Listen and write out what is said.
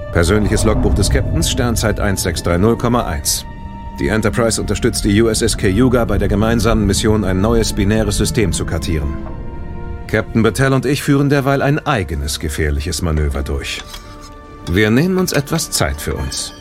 Persönliches Logbuch des Captains, Sternzeit 1630,1. Die Enterprise unterstützt die USS Cayuga bei der gemeinsamen Mission, ein neues binäres System zu kartieren. Captain Battelle und ich führen derweil ein eigenes gefährliches Manöver durch. Wir nehmen uns etwas Zeit für uns.